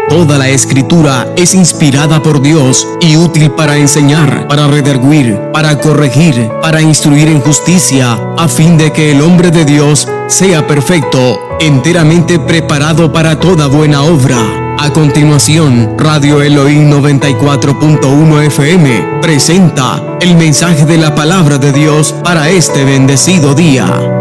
Toda la Escritura es inspirada por Dios y útil para enseñar, para redarguir, para corregir, para instruir en justicia, a fin de que el hombre de Dios sea perfecto, enteramente preparado para toda buena obra. A continuación, Radio Elohim 94.1 FM presenta el mensaje de la palabra de Dios para este bendecido día.